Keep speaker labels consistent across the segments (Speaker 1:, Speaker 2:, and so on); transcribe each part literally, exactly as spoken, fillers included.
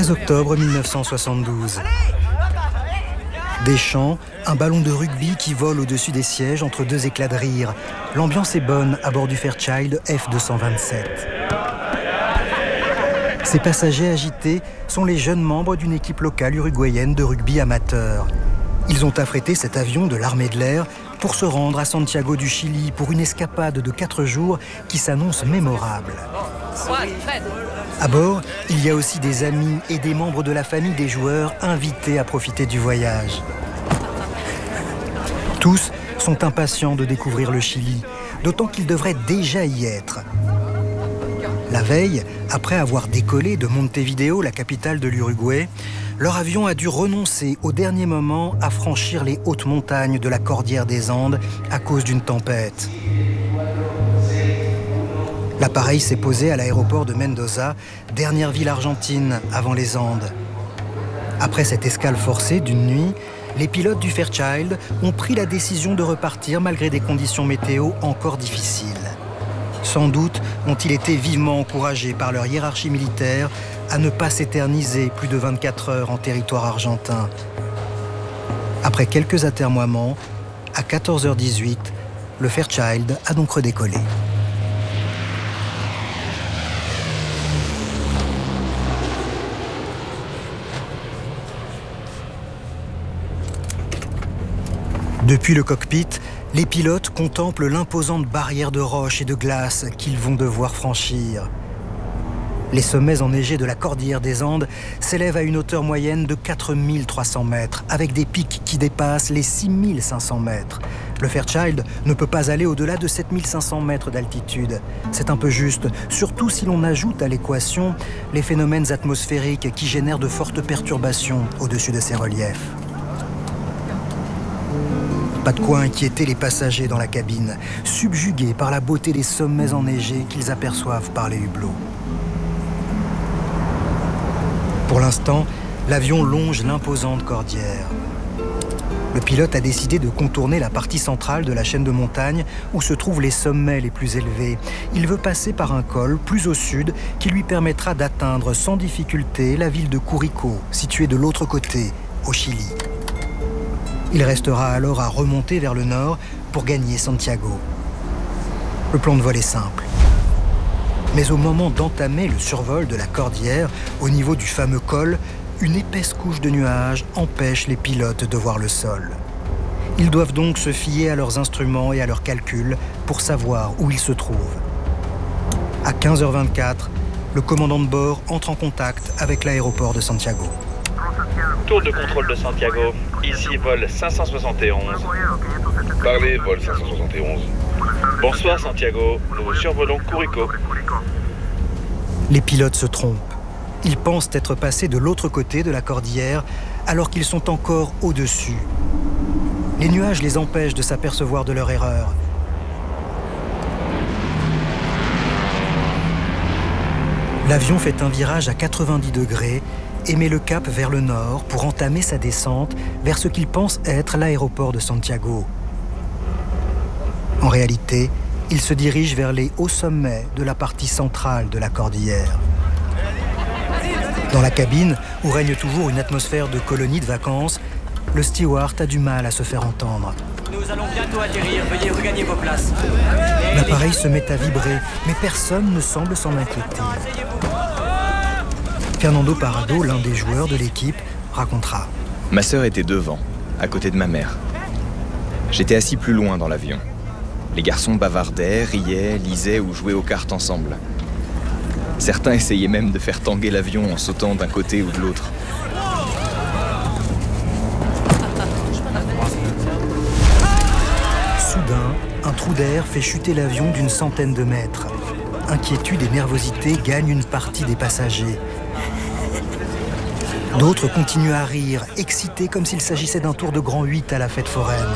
Speaker 1: treize octobre mille neuf cent soixante-douze. Des chants, un ballon de rugby qui vole au-dessus des sièges entre deux éclats de rire. L'ambiance est bonne à bord du Fairchild F deux cent vingt-sept. Ces passagers agités sont les jeunes membres d'une équipe locale uruguayenne de rugby amateur. Ils ont affrété cet avion de l'armée de l'air pour se rendre à Santiago du Chili pour une escapade de quatre jours qui s'annonce mémorable. À bord, il y a aussi des amis et des membres de la famille des joueurs invités à profiter du voyage. Tous sont impatients de découvrir le Chili, d'autant qu'ils devraient déjà y être. La veille, après avoir décollé de Montevideo, la capitale de l'Uruguay, leur avion a dû renoncer au dernier moment à franchir les hautes montagnes de la Cordillère des Andes à cause d'une tempête. L'appareil s'est posé à l'aéroport de Mendoza, dernière ville argentine avant les Andes. Après cette escale forcée d'une nuit, les pilotes du Fairchild ont pris la décision de repartir malgré des conditions météo encore difficiles. Sans doute ont-ils été vivement encouragés par leur hiérarchie militaire à ne pas s'éterniser plus de vingt-quatre heures en territoire argentin. Après quelques atermoiements, à quatorze heures dix-huit, le Fairchild a donc redécollé. Depuis le cockpit, les pilotes contemplent l'imposante barrière de roches et de glace qu'ils vont devoir franchir. Les sommets enneigés de la Cordillère des Andes s'élèvent à une hauteur moyenne de quatre mille trois cents mètres, avec des pics qui dépassent les six mille cinq cents mètres. Le Fairchild ne peut pas aller au-delà de sept mille cinq cents mètres d'altitude. C'est un peu juste, surtout si l'on ajoute à l'équation les phénomènes atmosphériques qui génèrent de fortes perturbations au-dessus de ces reliefs. Pas de quoi inquiéter les passagers dans la cabine, subjugués par la beauté des sommets enneigés qu'ils aperçoivent par les hublots. Pour l'instant, l'avion longe l'imposante cordillère. Le pilote a décidé de contourner la partie centrale de la chaîne de montagnes où se trouvent les sommets les plus élevés. Il veut passer par un col plus au sud qui lui permettra d'atteindre sans difficulté la ville de Curicó, située de l'autre côté, au Chili. Il restera alors à remonter vers le nord pour gagner Santiago. Le plan de vol est simple. Mais au moment d'entamer le survol de la cordillère, au niveau du fameux col, une épaisse couche de nuages empêche les pilotes de voir le sol. Ils doivent donc se fier à leurs instruments et à leurs calculs pour savoir où ils se trouvent. À quinze heures vingt-quatre, le commandant de bord entre en contact avec l'aéroport de Santiago.
Speaker 2: Tour de contrôle de Santiago, ici vol cinq cent soixante et onze.
Speaker 3: Parlez, vol cinq cent soixante et onze.
Speaker 2: Bonsoir Santiago, nous survolons Curicó.
Speaker 1: Les pilotes se trompent. Ils pensent être passés de l'autre côté de la cordillère alors qu'ils sont encore au-dessus. Les nuages les empêchent de s'apercevoir de leur erreur. L'avion fait un virage à quatre-vingt-dix degrés et met le cap vers le nord pour entamer sa descente vers ce qu'il pense être l'aéroport de Santiago. En réalité, il se dirige vers les hauts sommets de la partie centrale de la cordillère. Dans la cabine, où règne toujours une atmosphère de colonie de vacances, le steward a du mal à se faire entendre.
Speaker 4: Nous allons bientôt atterrir, veuillez regagner vos places.
Speaker 1: L'appareil se met à vibrer, mais personne ne semble s'en inquiéter. Fernando Parado, l'un des joueurs de l'équipe, racontera.
Speaker 5: Ma sœur était devant, à côté de ma mère. J'étais assis plus loin dans l'avion. Les garçons bavardaient, riaient, lisaient ou jouaient aux cartes ensemble. Certains essayaient même de faire tanguer l'avion en sautant d'un côté ou de l'autre.
Speaker 1: Soudain, un trou d'air fait chuter l'avion d'une centaine de mètres. Inquiétude et nervosité gagnent une partie des passagers. D'autres continuent à rire, excités comme s'il s'agissait d'un tour de grand huit à la fête foraine.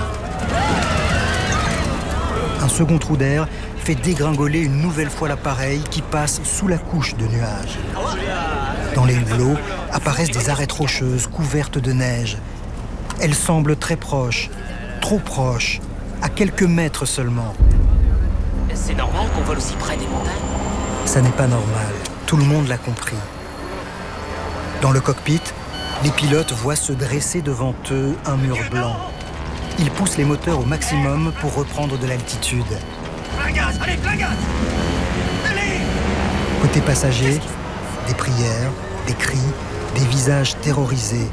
Speaker 1: Un second trou d'air fait dégringoler une nouvelle fois l'appareil qui passe sous la couche de nuages. Dans les hublots apparaissent des arêtes rocheuses couvertes de neige. Elles semblent très proches, trop proches, à quelques mètres seulement.
Speaker 4: C'est normal qu'on vole aussi près des montagnes?
Speaker 1: Ça n'est pas normal, tout le monde l'a compris. Dans le cockpit, les pilotes voient se dresser devant eux un mur blanc. Ils poussent les moteurs au maximum pour reprendre de l'altitude.
Speaker 6: Plein gaz, allez, plein gaz! Allez!
Speaker 1: Côté passagers, des prières, des cris, des visages terrorisés.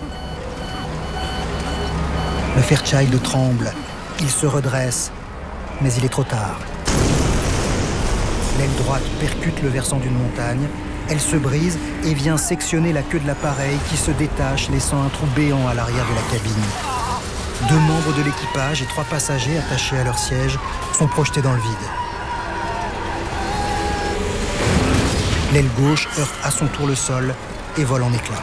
Speaker 1: Le Fairchild tremble, il se redresse, mais il est trop tard. L'aile droite percute le versant d'une montagne, elle se brise et vient sectionner la queue de l'appareil qui se détache, laissant un trou béant à l'arrière de la cabine. Deux membres de l'équipage et trois passagers attachés à leur siège sont projetés dans le vide. L'aile gauche heurte à son tour le sol et vole en éclats.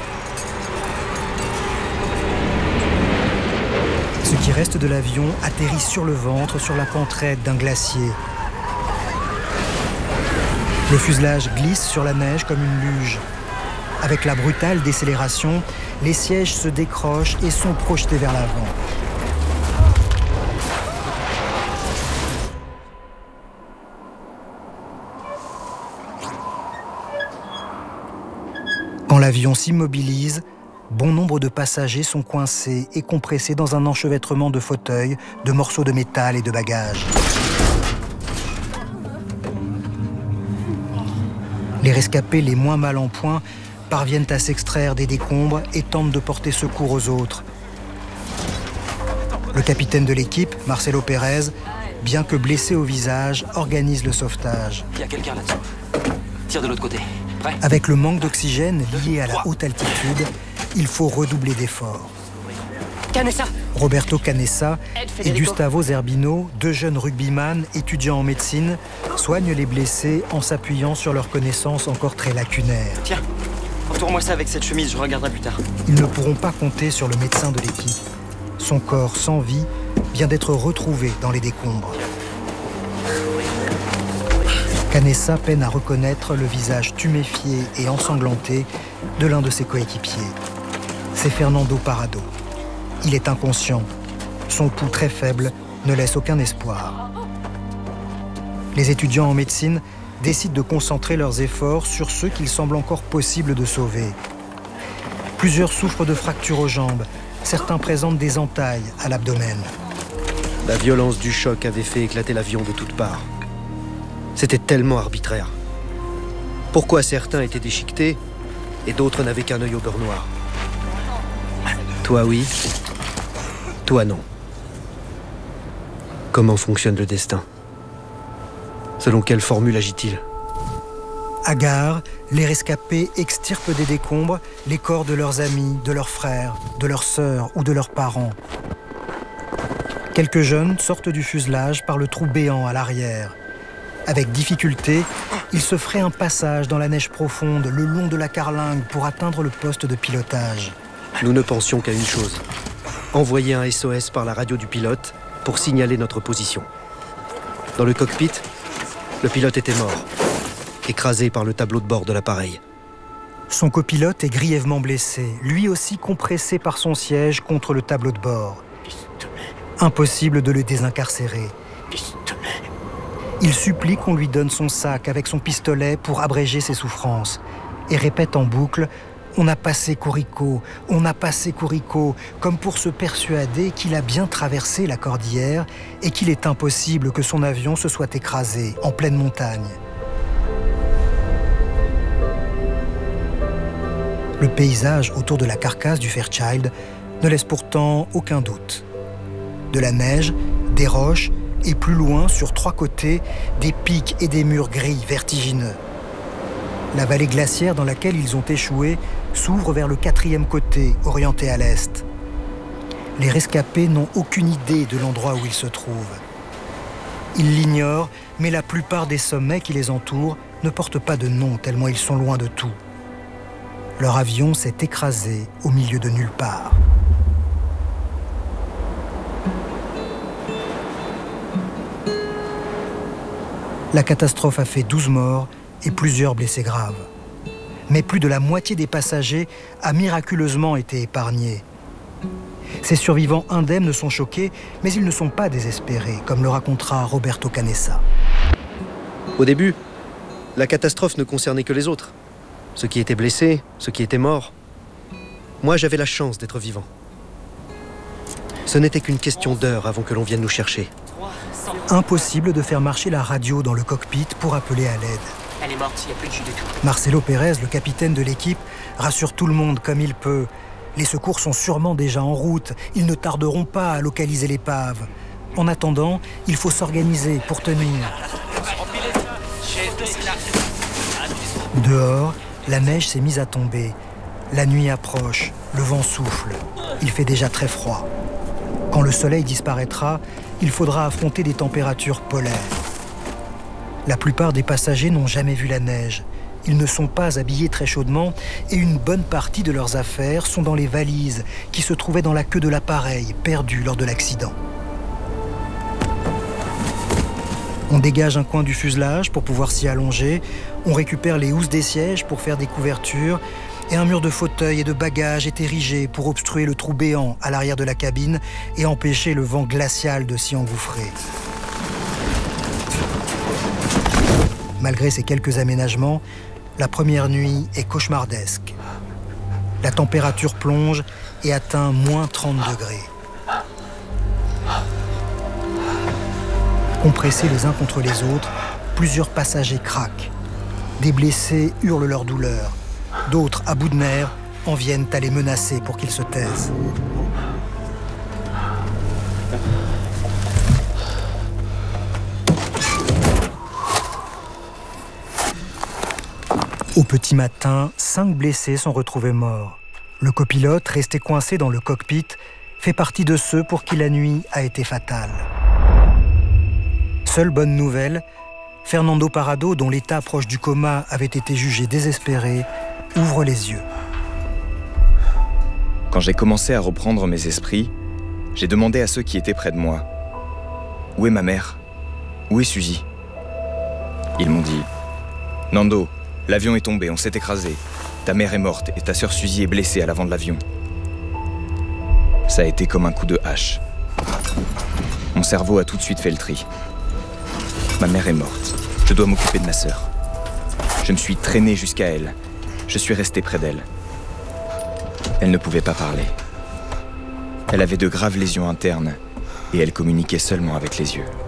Speaker 1: Ce qui reste de l'avion atterrit sur le ventre, sur la pente raide d'un glacier. Le fuselage glisse sur la neige comme une luge. Avec la brutale décélération, les sièges se décrochent et sont projetés vers l'avant. Quand l'avion s'immobilise, bon nombre de passagers sont coincés et compressés dans un enchevêtrement de fauteuils, de morceaux de métal et de bagages. Les rescapés les moins mal en point parviennent à s'extraire des décombres et tentent de porter secours aux autres. Le capitaine de l'équipe, Marcelo Pérez, bien que blessé au visage, organise le sauvetage.
Speaker 4: Il y a quelqu'un là-dessous. Tire de l'autre côté. Prêt ?
Speaker 1: Avec le manque d'oxygène lié à la haute altitude, il faut redoubler d'efforts.
Speaker 4: Canessa !
Speaker 1: Roberto Canessa
Speaker 4: Aide
Speaker 1: et
Speaker 4: Federico.
Speaker 1: Gustavo Zerbino, deux jeunes rugbyman étudiants en médecine, soignent les blessés en s'appuyant sur leurs connaissances encore très lacunaires.
Speaker 4: Tiens, entoure-moi ça avec cette chemise, je regarderai plus tard.
Speaker 1: Ils ne pourront pas compter sur le médecin de l'équipe. Son corps sans vie vient d'être retrouvé dans les décombres. Canessa peine à reconnaître le visage tuméfié et ensanglanté de l'un de ses coéquipiers. C'est Fernando Parrado. Il est inconscient. Son pouls très faible ne laisse aucun espoir. Les étudiants en médecine décident de concentrer leurs efforts sur ceux qu'il semble encore possible de sauver. Plusieurs souffrent de fractures aux jambes. Certains présentent des entailles à l'abdomen.
Speaker 7: La violence du choc avait fait éclater l'avion de toutes parts. C'était tellement arbitraire. Pourquoi certains étaient déchiquetés et d'autres n'avaient qu'un œil au beurre noir? Toi oui, toi non. Comment fonctionne le destin? Selon quelle formule agit-il?
Speaker 1: À Gare, les rescapés extirpent des décombres les corps de leurs amis, de leurs frères, de leurs sœurs ou de leurs parents. Quelques jeunes sortent du fuselage par le trou béant à l'arrière. Avec difficulté, ils se fraient un passage dans la neige profonde le long de la carlingue pour atteindre le poste de pilotage.
Speaker 7: Nous ne pensions qu'à une chose. Envoyer un S O S par la radio du pilote pour signaler notre position. Dans le cockpit, le pilote était mort, écrasé par le tableau de bord de l'appareil.
Speaker 1: Son copilote est grièvement blessé, lui aussi compressé par son siège contre le tableau de bord. Impossible de le désincarcérer. Il supplie qu'on lui donne son sac avec son pistolet pour abréger ses souffrances et répète en boucle « On a passé Corico, on a passé Corico », comme pour se persuader qu'il a bien traversé la cordillère et qu'il est impossible que son avion se soit écrasé en pleine montagne. Le paysage autour de la carcasse du Fairchild ne laisse pourtant aucun doute. De la neige, des roches, et plus loin, sur trois côtés, des pics et des murs gris vertigineux. La vallée glaciaire dans laquelle ils ont échoué s'ouvre vers le quatrième côté, orienté à l'est. Les rescapés n'ont aucune idée de l'endroit où ils se trouvent. Ils l'ignorent, mais la plupart des sommets qui les entourent ne portent pas de nom tellement ils sont loin de tout. Leur avion s'est écrasé au milieu de nulle part. La catastrophe a fait douze morts et plusieurs blessés graves. Mais plus de la moitié des passagers a miraculeusement été épargnée. Ces survivants indemnes sont choqués, mais ils ne sont pas désespérés, comme le racontera Roberto Canessa.
Speaker 7: Au début, la catastrophe ne concernait que les autres. Ceux qui étaient blessés, ceux qui étaient morts. Moi, j'avais la chance d'être vivant. Ce n'était qu'une question d'heure avant que l'on vienne nous chercher.
Speaker 1: Impossible de faire marcher la radio dans le cockpit pour appeler à l'aide.
Speaker 4: Elle est morte, il n'y a plus de jus du tout.
Speaker 1: Marcelo Pérez, le capitaine de l'équipe, rassure tout le monde comme il peut. Les secours sont sûrement déjà en route. Ils ne tarderont pas à localiser l'épave. En attendant, il faut s'organiser pour tenir. Dehors, la neige s'est mise à tomber. La nuit approche, le vent souffle. Il fait déjà très froid. Quand le soleil disparaîtra, il faudra affronter des températures polaires. La plupart des passagers n'ont jamais vu la neige. Ils ne sont pas habillés très chaudement et une bonne partie de leurs affaires sont dans les valises qui se trouvaient dans la queue de l'appareil, perdu lors de l'accident. On dégage un coin du fuselage pour pouvoir s'y allonger, on récupère les housses des sièges pour faire des couvertures, et un mur de fauteuils et de bagages est érigé pour obstruer le trou béant à l'arrière de la cabine et empêcher le vent glacial de s'y engouffrer. Malgré ces quelques aménagements, la première nuit est cauchemardesque. La température plonge et atteint moins trente degrés. Compressés les uns contre les autres, plusieurs passagers craquent. Des blessés hurlent leur douleur. D'autres, à bout de nerfs, en viennent à les menacer pour qu'ils se taisent. Au petit matin, cinq blessés sont retrouvés morts. Le copilote, resté coincé dans le cockpit, fait partie de ceux pour qui la nuit a été fatale. Seule bonne nouvelle, Fernando Parrado, dont l'état proche du coma avait été jugé désespéré, ouvre les yeux.
Speaker 5: Quand j'ai commencé à reprendre mes esprits, j'ai demandé à ceux qui étaient près de moi « Où est ma mère ? Où est Suzy ?» Ils m'ont dit « Nando, l'avion est tombé, on s'est écrasé. Ta mère est morte et ta sœur Suzy est blessée à l'avant de l'avion. » Ça a été comme un coup de hache. Mon cerveau a tout de suite fait le tri. Ma mère est morte. Je dois m'occuper de ma sœur. Je me suis traîné jusqu'à elle. Je suis resté près d'elle. Elle ne pouvait pas parler. Elle avait de graves lésions internes et elle communiquait seulement avec les yeux.